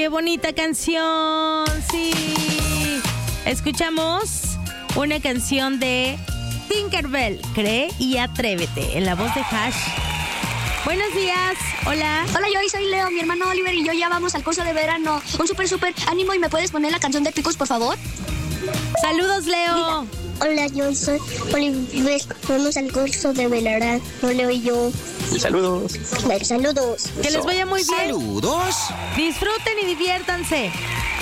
qué bonita canción. Sí. Escuchamos una canción de Tinkerbell, Cree y Atrévete, en la voz de Hash. Buenos días, hola. Hola, yo soy Leo, mi hermano Oliver y yo ya vamos al curso de verano. Un súper ánimo y ¿me puedes poner la canción de Picos, por favor? Saludos, Leo. Hola, yo soy Oliver. Vamos al curso de verano, Leo y yo. Saludos. Saludos. Que les vaya muy bien. Saludos. Disfruten y diviértanse.